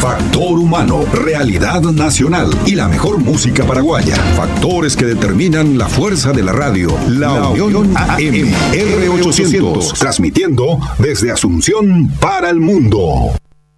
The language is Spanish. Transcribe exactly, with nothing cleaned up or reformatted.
Factor humano, realidad nacional y la mejor música paraguaya. Factores que determinan la fuerza de la radio. La, la Unión A M R ochocientos, transmitiendo desde Asunción para el mundo.